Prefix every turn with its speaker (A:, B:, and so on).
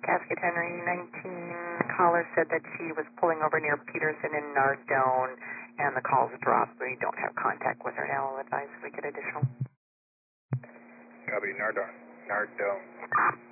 A: Casket Henry 19, caller said that she was pulling over near Peterson and Nardone, and the calls dropped. We don't have contact with her now. I'll advise if we get additional.
B: Copy, Nardone.